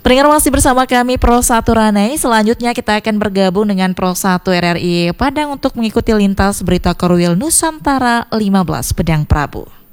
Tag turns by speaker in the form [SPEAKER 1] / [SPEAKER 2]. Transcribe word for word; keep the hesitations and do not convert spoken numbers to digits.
[SPEAKER 1] Pendengar masih bersama kami Pro satu Ranai. Selanjutnya kita akan bergabung dengan Pro satu R R I Padang untuk mengikuti lintas berita Korwil Nusantara lima belas Pedang Prabu.